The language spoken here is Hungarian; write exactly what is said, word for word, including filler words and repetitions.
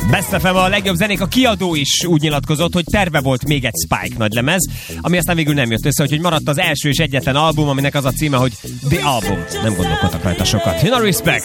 Best ef em, a legjobb zenék, a kiadó is úgy nyilatkozott, hogy terve volt még egy Spike nagylemez, ami aztán végül nem jött össze, úgyhogy maradt az első és egyetlen album, aminek az a címe, hogy The Album. Nem gondolkodtak rajta sokat. No Respect!